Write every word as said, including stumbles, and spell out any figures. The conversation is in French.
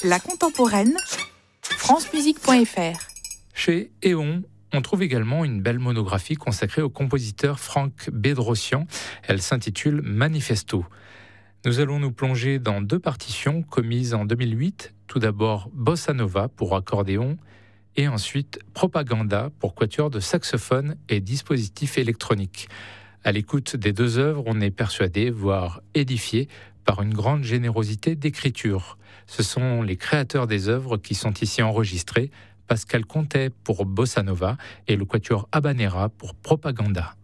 La contemporaine, francemusique point f r. Chez Éon, on trouve également une belle monographie consacrée au compositeur Franck Bedrosian. Elle s'intitule Manifesto. Nous allons nous plonger dans deux partitions commises en deux mille huit. Tout d'abord Bossa Nova pour accordéon et ensuite Propaganda pour quatuor de saxophone et dispositifs électroniques. À l'écoute des deux œuvres, on est persuadé, voire édifié, par une grande générosité d'écriture. Ce sont les créateurs des œuvres qui sont ici enregistrés, Pascal Contet pour Bossa Nova et le quatuor Habanera pour Propaganda.